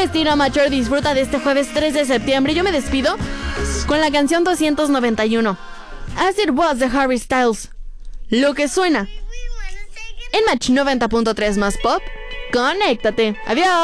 Estilo Amateur disfruta de este jueves 3 de septiembre. Yo me despido con la canción 291, As It Was de Harry Styles. Lo que suena en Match 90.3 más pop. Conéctate. Adiós.